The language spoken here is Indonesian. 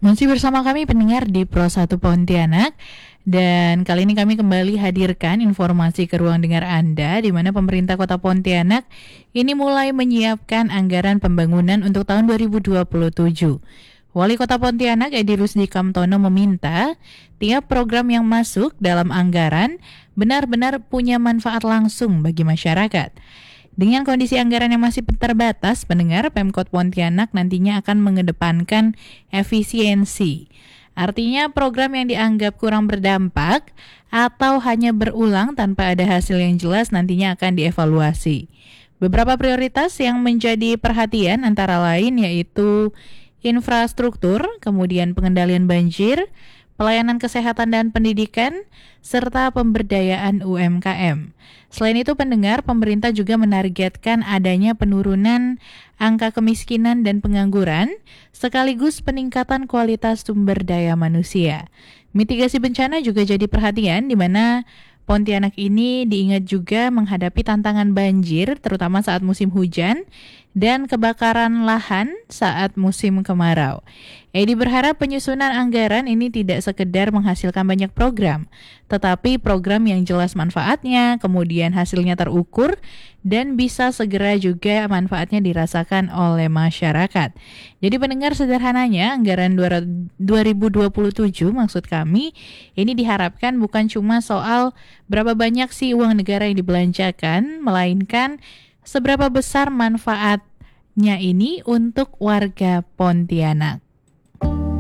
Masih bersama kami pendengar di Pro 1 Pontianak. Dan kali ini kami kembali hadirkan informasi ke ruang dengar Anda, di mana pemerintah Kota Pontianak ini mulai menyiapkan anggaran pembangunan untuk tahun 2027. Wali Kota Pontianak Edi Rusdi Kamtono meminta tiap program yang masuk dalam anggaran benar-benar punya manfaat langsung bagi masyarakat. Dengan kondisi anggaran yang masih terbatas, pendengar, Pemkot Pontianak nantinya akan mengedepankan efisiensi. Artinya program yang dianggap kurang berdampak atau hanya berulang tanpa ada hasil yang jelas nantinya akan dievaluasi. Beberapa prioritas yang menjadi perhatian antara lain yaitu infrastruktur, kemudian pengendalian banjir, pelayanan kesehatan dan pendidikan, serta pemberdayaan UMKM. Selain itu, pendengar, pemerintah juga menargetkan adanya penurunan angka kemiskinan dan pengangguran, sekaligus peningkatan kualitas sumber daya manusia. Mitigasi bencana juga jadi perhatian, di mana Pontianak ini diingat juga menghadapi tantangan banjir, terutama saat musim hujan, dan kebakaran lahan saat musim kemarau. Edi berharap penyusunan anggaran ini tidak sekedar menghasilkan banyak program, tetapi program yang jelas manfaatnya, kemudian hasilnya terukur, dan bisa segera juga manfaatnya dirasakan oleh masyarakat. Jadi pendengar, sederhananya anggaran 2027 maksud kami ini diharapkan bukan cuma soal berapa banyak sih uang negara yang dibelanjakan, melainkan seberapa besar manfaatnya ini untuk warga Pontianak.